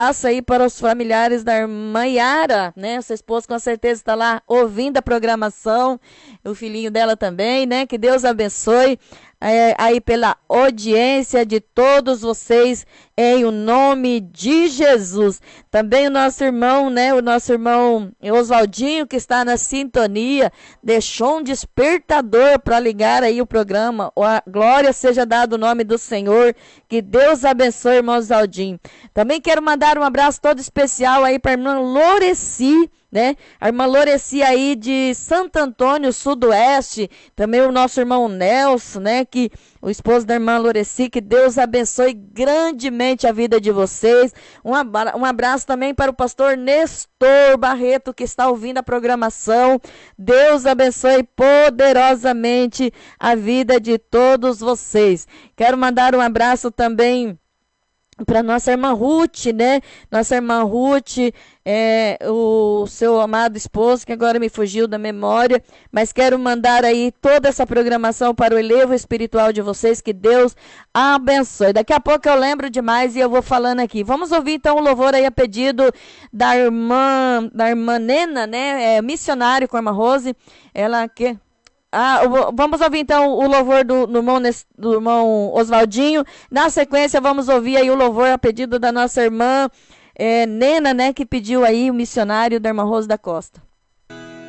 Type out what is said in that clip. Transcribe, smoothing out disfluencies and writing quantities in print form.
abraço aí para os familiares da irmã Yara, né? Sua esposa com certeza está lá ouvindo a programação, o filhinho dela também, né? Que Deus abençoe aí pela audiência de todos vocês, em o nome de Jesus. Também o nosso irmão, né? O nosso irmão Oswaldinho, que está na sintonia, deixou um despertador para ligar aí o programa. A glória seja dada o nome do Senhor. Que Deus abençoe, irmão Oswaldinho. Também quero mandar um abraço todo especial aí para a irmã Loreci, né? A irmã Loreci aí de Santo Antônio, Sudoeste. Também o nosso irmão Nelson, né? Que o esposo da irmã Loreci, que Deus abençoe grandemente a vida de vocês. Um abraço também para o pastor Nestor Barreto, que está ouvindo a programação. Deus abençoe poderosamente a vida de todos vocês. Quero mandar um abraço também para nossa irmã Ruth, né? Nossa irmã Ruth, o seu amado esposo, que agora me fugiu da memória, mas quero mandar aí toda essa programação para o elevo espiritual de vocês, que Deus abençoe. Daqui a pouco eu lembro demais e eu vou falando aqui. Vamos ouvir então o louvor aí a pedido da irmã Nena, né? Missionário com a irmã Rose, ela que... vamos ouvir então o louvor do irmão Oswaldinho. Na sequência, vamos ouvir aí o louvor a pedido da nossa irmã Nena, né? Que pediu aí o missionário da irmã Rose da Costa.